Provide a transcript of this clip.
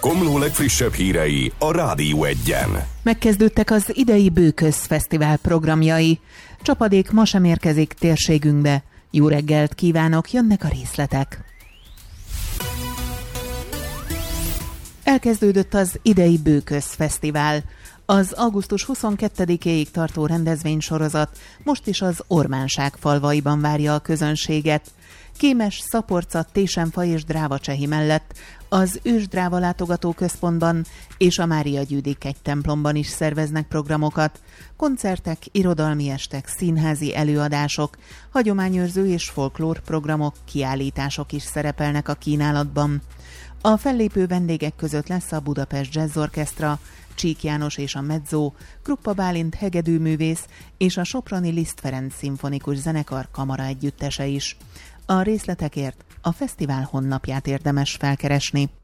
Komló legfrissebb hírei a Rádió Egyen. Megkezdődtek az idei Bőköz-fesztivál programjai. Csapadék ma sem érkezik térségünkbe. Jó reggelt kívánok, jönnek a részletek. Elkezdődött az idei Bőköz-fesztivál. Az augusztus 22-éig tartó rendezvénysorozat most is az Ormánság falvaiban várja a közönséget. Kémes, Szaporca, Tésenfa és Drávacsehi mellett az Ősdráva látogatóközpontban és a Mária Gyűdik egy templomban is szerveznek programokat. Koncertek, irodalmi estek, színházi előadások, hagyományőrző és folklór programok, kiállítások is szerepelnek a kínálatban. A fellépő vendégek között lesz a Budapest Jazz Orchestra, Csík János és a Mezzo, Kruppa Bálint hegedűművész és a soproni Liszt Ferenc szimfonikus zenekar kamara együttese is. A részletekért a fesztivál honlapját érdemes felkeresni.